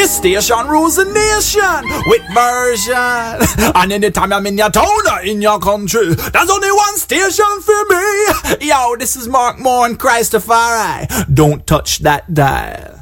This station rules the nation with version. And anytime I'm in your town or in your country, there's only one station for me. Yo, this is Mark Moore and Christopher. Don't touch that dial.